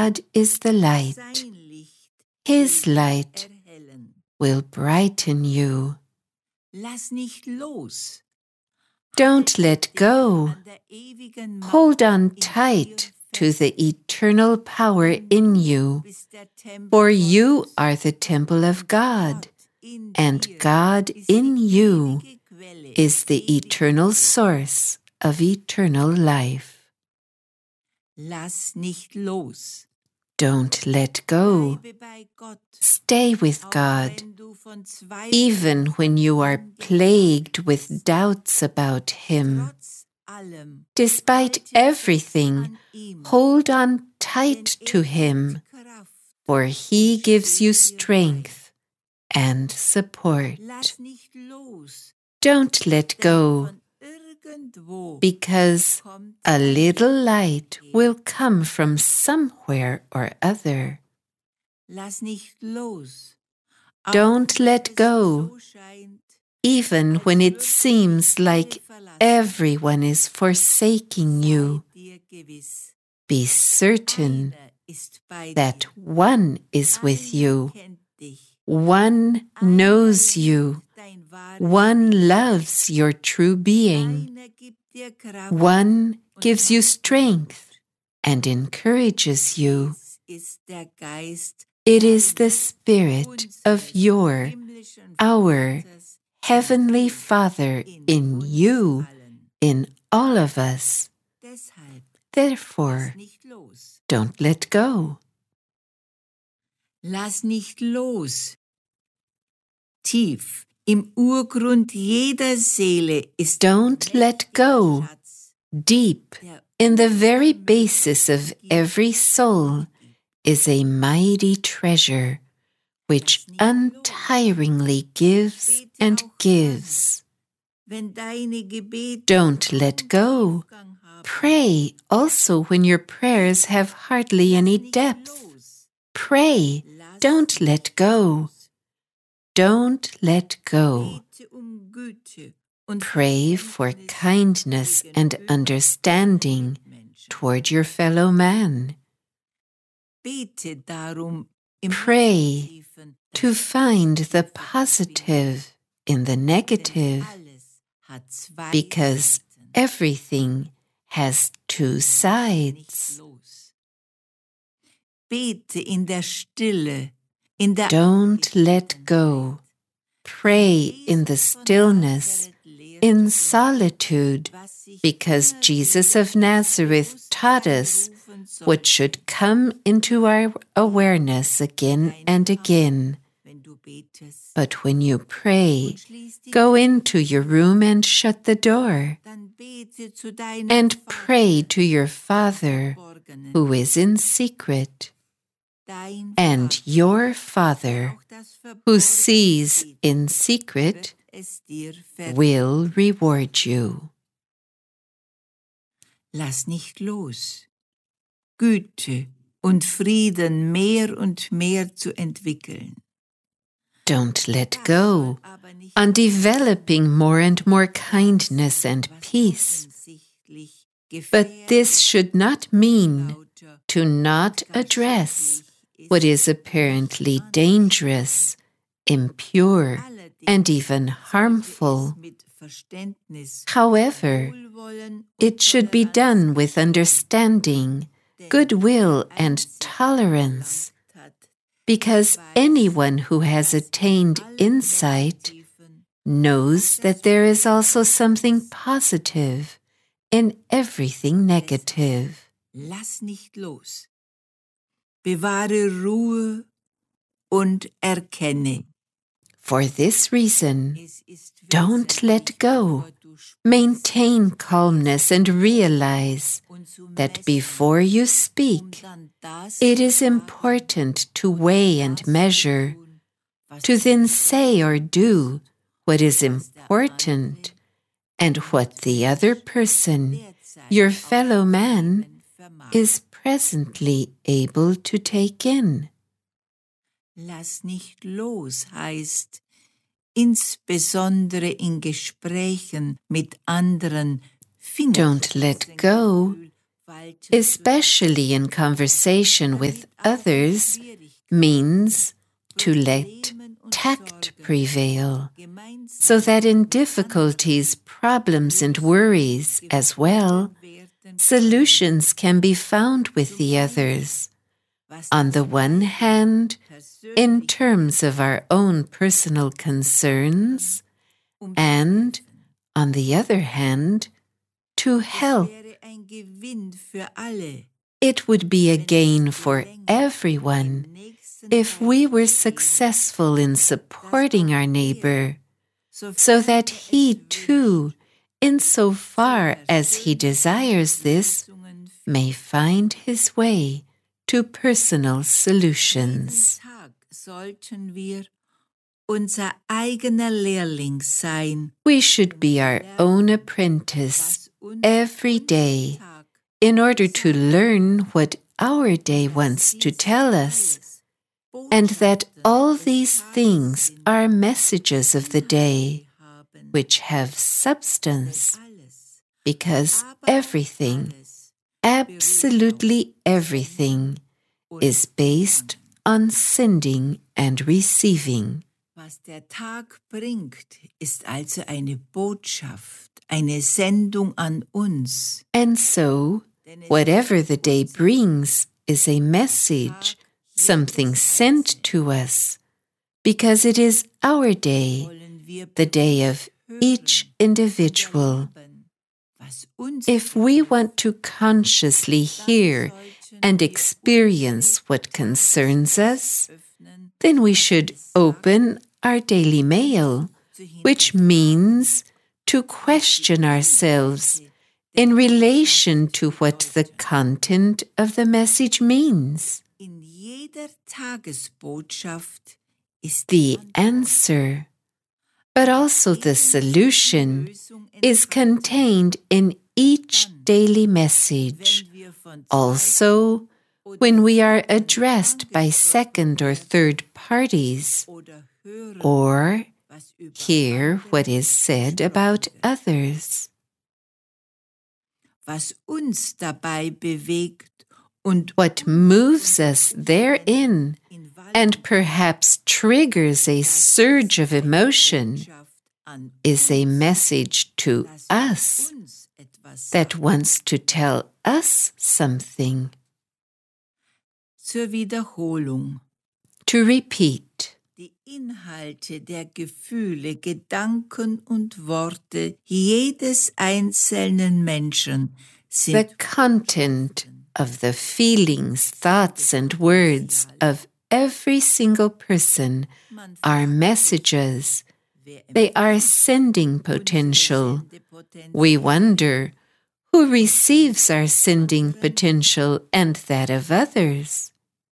God is the light. His light will brighten you. Don't let go. Hold on tight to the eternal power in you, for you are the temple of God, and God in you is the eternal source of eternal life. Don't let go. Stay with God, even when you are plagued with doubts about Him. Despite everything, hold on tight to Him, for He gives you strength and support. Don't let go, because a little light will come from somewhere or other. Don't let go, even when it seems like everyone is forsaking you. Be certain that one is with you. One knows you. One loves your true being. One gives you strength and encourages you. It is the Spirit of our Heavenly Father in you, in all of us. Therefore, don't let go. Lass nicht los. Tief im Urgrund jeder Seele ist. Don't let go. Deep in the very basis of every soul is a mighty treasure which untiringly gives and gives. Don't let go. Pray also when your prayers have hardly any depth. Pray, don't let go. Don't let go. Pray for kindness and understanding toward your fellow man. Pray to find the positive in the negative, because everything has two sides. Don't let go. Pray in the stillness, in solitude, because Jesus of Nazareth taught us what should come into our awareness again and again. But when you pray, go into your room and shut the door, and pray to your Father who is in secret. And your Father, who sees in secret, will reward you. Lass nicht los. Güte und Frieden mehr und mehr zu entwickeln. Don't let go on developing more and more kindness and peace. But this should not mean to not address what is apparently dangerous, impure, and even harmful. However, it should be done with understanding, goodwill, and tolerance, because anyone who has attained insight knows that there is also something positive in everything negative. Lass nicht los. Bewahre Ruhe und erkenne. For this reason, don't let go. Maintain calmness and realize that before you speak, it is important to weigh and measure, to then say or do what is important and what the other person, your fellow man, is presently able to take in. Lass nicht los heißt, insbesondere in Gesprächen mit anderen, Don't let go especially in conversation with others, means to let tact prevail, so that in difficulties, problems, and worries as well, solutions can be found with the others. On the one hand, in terms of our own personal concerns, and on the other hand, to help. It would be a gain for everyone if we were successful in supporting our neighbor, so that he too, insofar as he desires this, may find his way to personal solutions. We should be our own apprentice every day in order to learn what our day wants to tell us, and that all these things are messages of the day, which have substance, because everything, absolutely everything, is based on sending and receiving. Was der Tag bringt, ist also eine Botschaft, eine Sendung an uns. And so, whatever the day brings is a message, something sent to us, because it is our day, the day of each individual. If we want to consciously hear and experience what concerns us, then we should open our daily mail, which means to question ourselves in relation to what the content of the message means. The answer, but also the solution, is contained in each daily message. Also, when we are addressed by second or third parties, or hear what is said about others. What moves us therein and perhaps triggers a surge of emotion is a message to us that wants to tell us something. Zur Wiederholung. To repeat. Die Inhalte der Gefühle, Gedanken und Worte jedes einzelnen Menschen sind the content of the feelings, thoughts, and words of every single person are messages. They are sending potential. We wonder who receives our sending potential and that of others.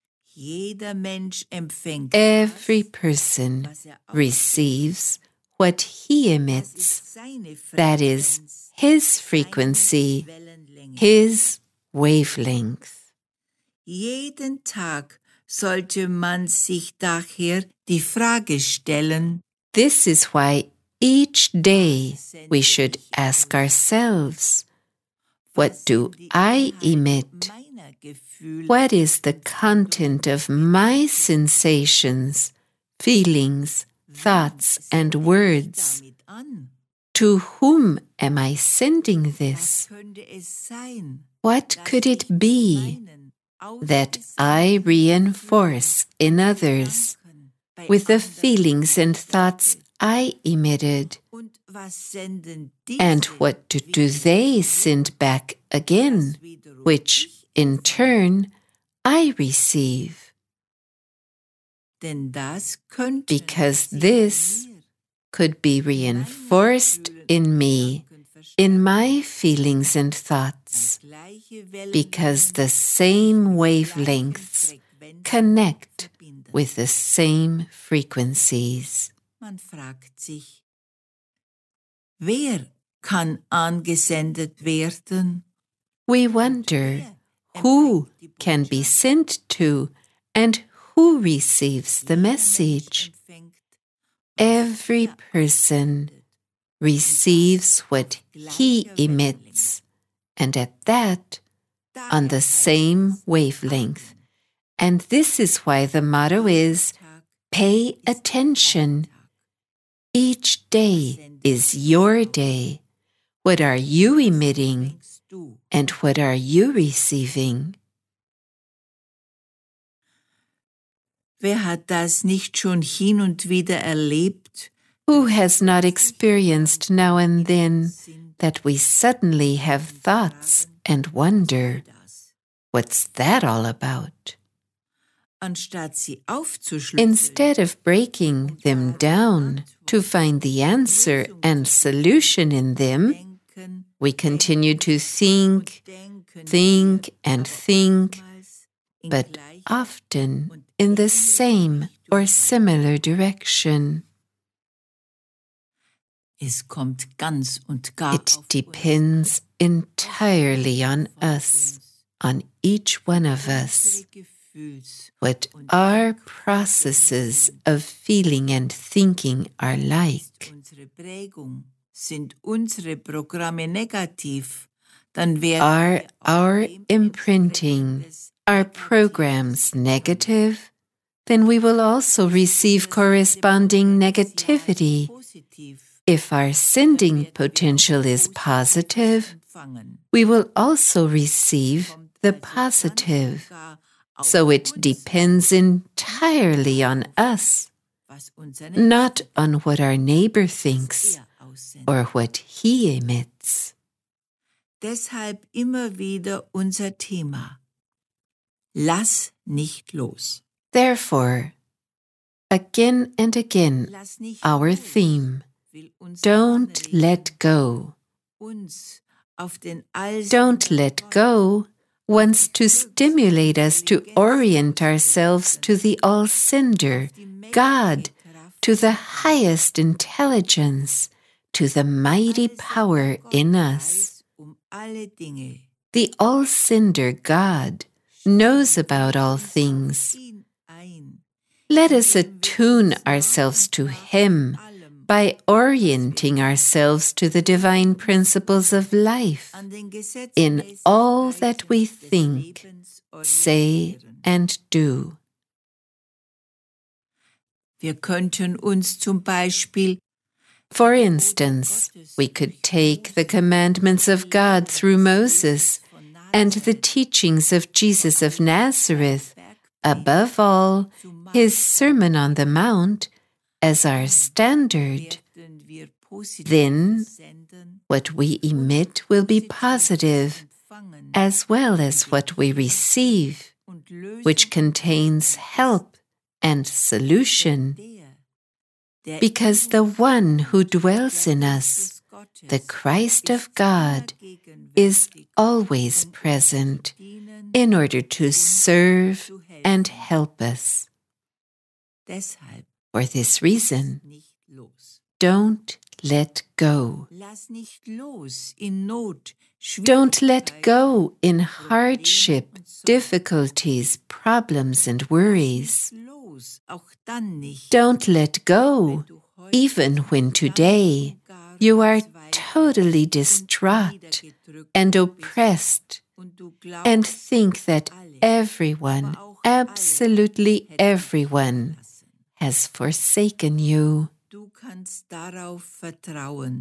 Every person receives what he emits, that is, his frequency, his wavelength. Jeden Tag sollte man sich daher die Frage stellen. This is why each day we should ask ourselves, what do I emit? What is the content of my sensations, feelings, thoughts, and words? To whom am I sending this? What could it be that I reinforce in others with the feelings and thoughts I emitted? And what do they send back again, which in turn I receive? Because this could be reinforced in me, in my feelings and thoughts, because the same wavelengths connect with the same frequencies. Man fragt sich, wer kann angesendet werden? We wonder who can be sent to and who receives the message. Every person receives what he emits, and at that, on the same wavelength. And this is why the motto is, pay attention. Each day is your day. What are you emitting? And what are you receiving? Wer hat das nicht schon hin und wieder erlebt? Who has not experienced now and then that we suddenly have thoughts and wonder, what's that all about? Anstatt sie aufzuschlüsseln, Instead of breaking them down to find the answer and solution in them, we continue to think and think, but often in the same or similar direction. es kommt ganz und gar It depends entirely on us, on each one of us, what our processes of feeling and thinking are like. unsere Prägung, sind unsere Programme negativ, dann werden Are our imprinting, our programs negative? Then we will also receive corresponding negativity. positiv If our sending potential is positive, empfangen. we will also receive the positive. So it depends entirely on us, Was unser not on what our neighbor thinks aussendet. or what he emits. Deshalb immer wieder unser Thema. Lass nicht los. Therefore, again and again, Lass nicht our los. theme, Will uns don't anregen, let go. uns auf den Allsinn Don't let go wants to stimulate us to orient ourselves to the all-sender, God, to the highest intelligence, to the mighty power in us. alle Dinge. The all-sender God knows about all things. Ihn ein. Let us attune ourselves to Him by orienting ourselves to the divine principles of life An den in all that we Gesetzmäßigkeiten des think, Lebens say, orientieren. and do. Wir könnten uns zum Beispiel For instance, we could take the commandments of God through Moses and the teachings of Jesus of Nazareth, above all, his Sermon on the Mount, as our standard. werden wir positiv Then senden what we emit will be positive, empfangen as well as what we receive, und Lösung which contains help and solution, der because the one who dwells in us, Gottes the Christ of God, gegenwärtig is always present dienen. in order to serve and help us. Deshalb For this reason, nicht los. don't let go. Lass nicht los in Not, Don't let go in hardship, difficulties, problems, and worries. los, auch dann nicht. Don't let go, even when today you are totally distraught and oppressed Und du and glaubst, think that everyone, absolutely everyone, has forsaken you. du kannst darauf vertrauen.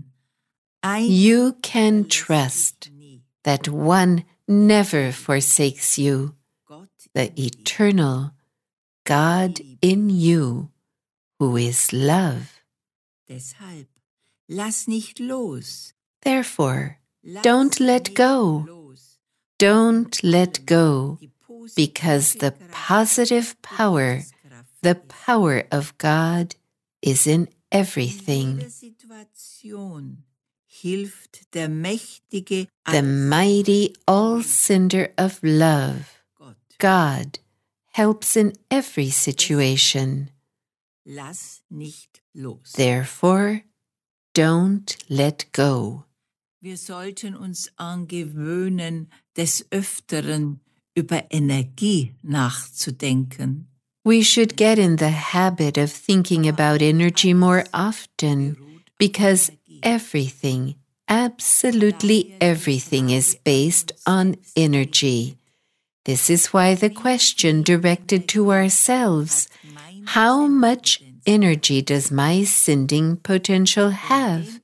You can trust Nie. that one never forsakes you, Gott the eternal God in you, who is love. deshalb. Lass nicht los. Therefore, Lass don't let nicht go. los. Don't let go, Die positive because the Kraft positive power, the power of God, is in everything. jeder Situation hilft der mächtige The mighty all-sender of love, Gott. God, helps in every situation. Lass nicht los. Therefore, don't let go. Wir sollten uns angewöhnen, des Öfteren über Energie nachzudenken. We should get in the habit of thinking about energy more often, because everything absolutely everything is based on energy. This is why the question directed to ourselves, how much energy does my sending potential have?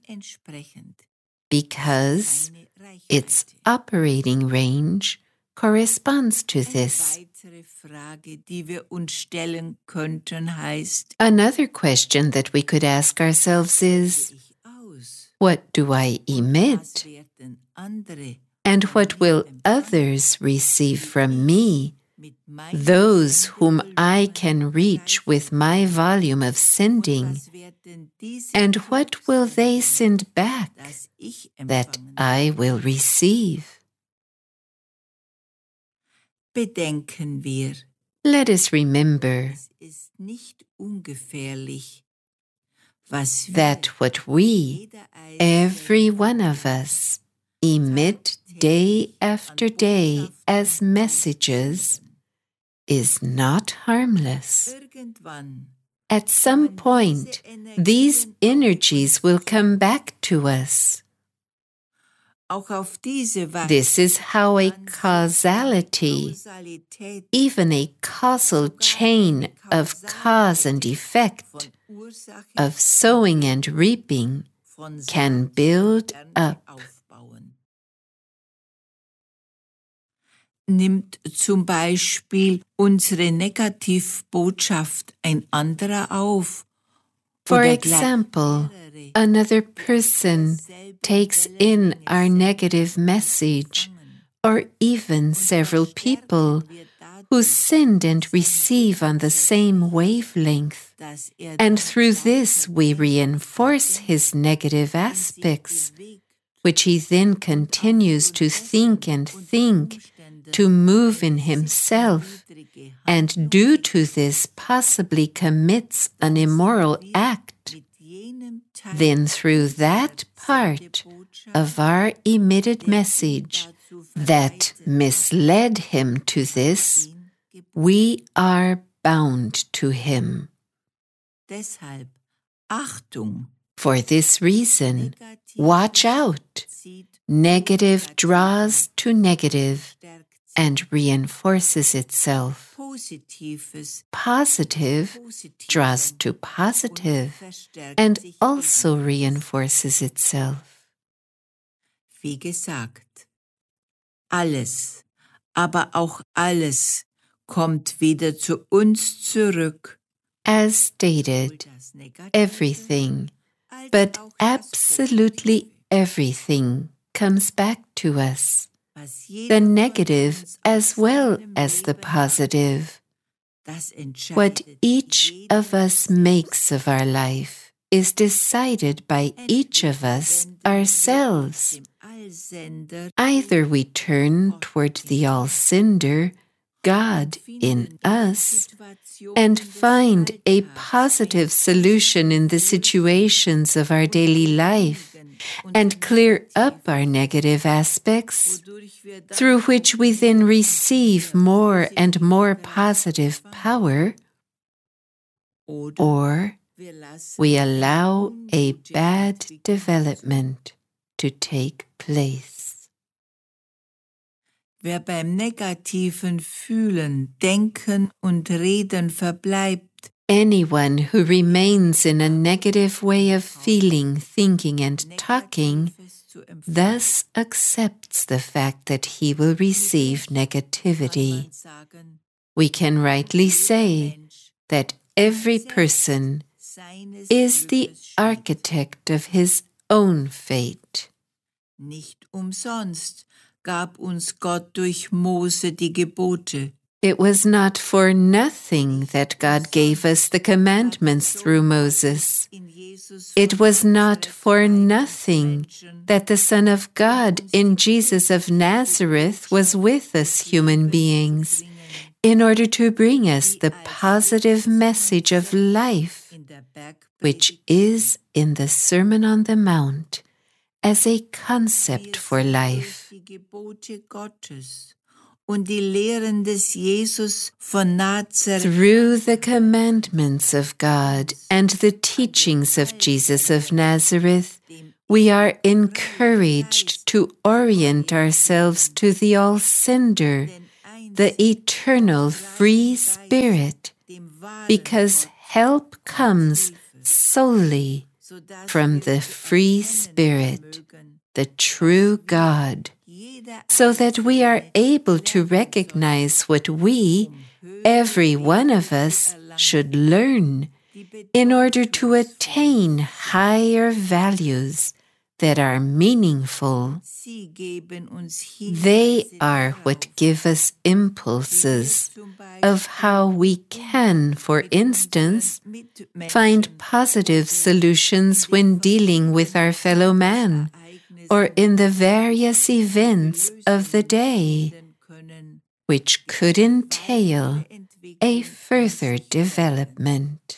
Because its operating range corresponds to this. Another question that we could ask ourselves is, what do I emit? And what will others receive from me, those whom I can reach with my volume of sending? And what will they send back that I will receive? Bedenken wir, let us remember that what we, every one of us, emit day after day as messages is not harmless. At some point, these energies will come back to us. This is how a causality, even a causal chain of cause and effect, of sowing and reaping, can build up. Nimmt zum Beispiel unsere Negativbotschaft ein anderer auf? For example, another person takes in our negative message, or even several people who send and receive on the same wavelength, and through this we reinforce his negative aspects, which he then continues to think and think, to move in himself, and due to this possibly commits an immoral act, then through that part of our emitted message that misled him to this, we are bound to him. For this reason, watch out. Negative draws to negative and reinforces itself. Positive draws to positive and also reinforces itself. Wie gesagt, alles, aber auch alles kommt wieder zu uns zurück. As stated, everything, but absolutely everything comes back to us. The negative as well as the positive. What each of us makes of our life is decided by each of us ourselves. Either we turn toward the all-sender, God in us, and find a positive solution in the situations of our daily life, and clear up our negative aspects, through which we then receive more and more positive power, or we allow a bad development to take place. Wer beim negativen Fühlen, Denken und Reden verbleibt, anyone who remains in a negative way of feeling, thinking, and talking, thus accepts the fact that he will receive negativity. We can rightly say that every person is the architect of his own fate. Nicht umsonst gab uns Gott durch Mose die Gebote. It was not for nothing that God gave us the commandments through Moses. It was not for nothing that the Son of God in Jesus of Nazareth was with us human beings, in order to bring us the positive message of life, which is in the Sermon on the Mount, as a concept for life. Und die Lehren des Jesus von Nazareth. Through the commandments of God and the teachings of Jesus of Nazareth, we are encouraged to orient ourselves to the All-Sender, the eternal free Spirit, because help comes solely from the free Spirit, the true God, so that we are able to recognize what we, every one of us, should learn in order to attain higher values that are meaningful. They are what give us impulses of how we can, for instance, find positive solutions when dealing with our fellow man or in the various events of the day, which could entail a further development.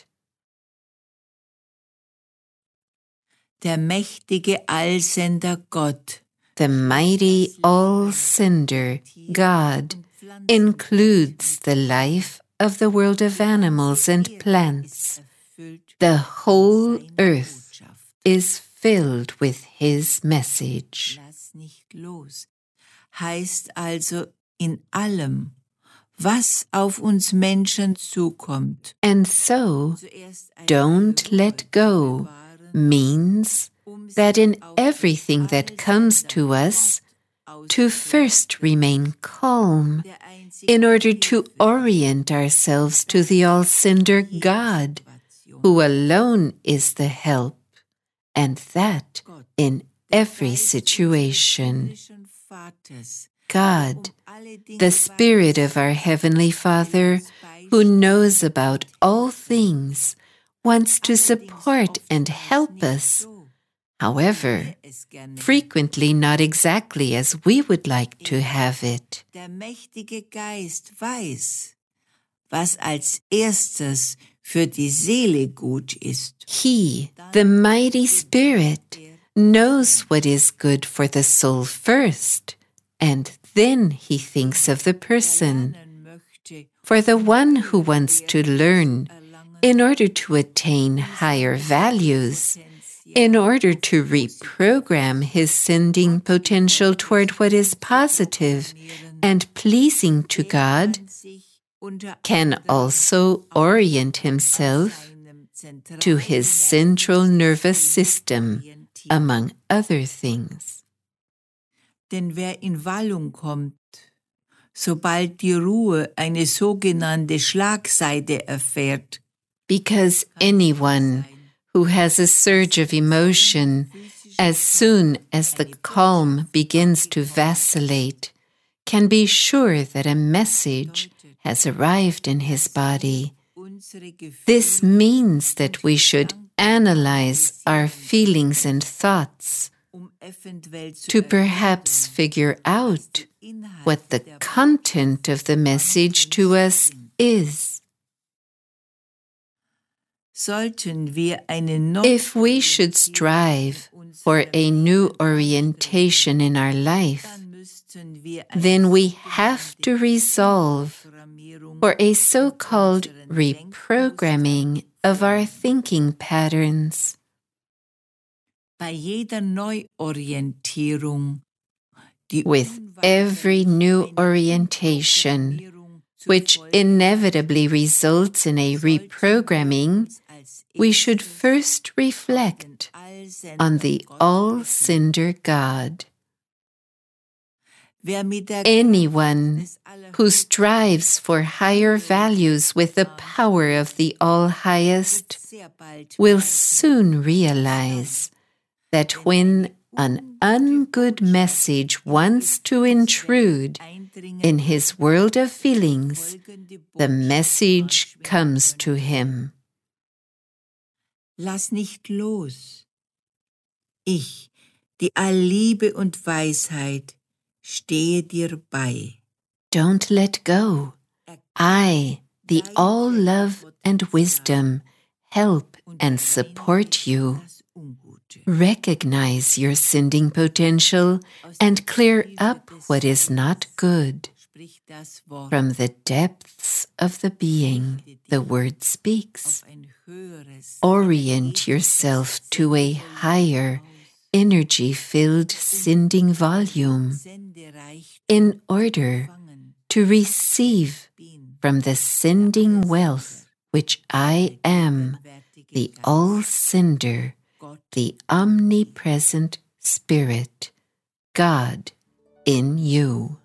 Der mächtige Allsender Gott, the mighty All-Sender, God, includes the life of the world of animals and plants. The whole earth is filled with His message. Lass nicht los, heißt also in allem, was auf uns Menschen zukommt. And so, don't let go means that in everything that comes to us, to first remain calm in order to orient ourselves to the All-Sender God, who alone is the help, and that in every situation. God, the Spirit of our Heavenly Father, who knows about all things, wants to support and help us, however, frequently not exactly as we would like to have it. Der mächtige Geist weiß, was als erstes für die Seele gut ist. He, the mighty Spirit, knows what is good for the soul first, and then he thinks of the person. For the one who wants to learn, in order to attain higher values, in order to reprogram his sending potential toward what is positive and pleasing to God, can also orient himself to his central nervous system, among other things. Denn wer in Wallung kommt, sobald die Ruhe eine sogenannte Schlagseite erfährt, because anyone who has a surge of emotion, as soon as the calm begins to vacillate, can be sure that a message has arrived in his body. This means that we should analyze our feelings and thoughts to perhaps figure out what the content of the message to us is. If we should strive for a new orientation in our life, then we have to resolve for a so-called reprogramming of our thinking patterns. With every new orientation, which inevitably results in a reprogramming, we should first reflect on the All-Sender God. Anyone who strives for higher values with the power of the All-Highest will soon realize that when an ungood message wants to intrude in his world of feelings, the message comes to him. Lass nicht los. Ich, die Allliebe und Weisheit, stehe dir bei. Don't let go. I, the all-love and wisdom, help and support you. Recognize your sending potential and clear up what is not good. From the depths of the being, the word speaks. Orient yourself to a higher, energy-filled sending volume in order to receive from the sending wealth which I am, the all-sender, the omnipresent Spirit, God in you.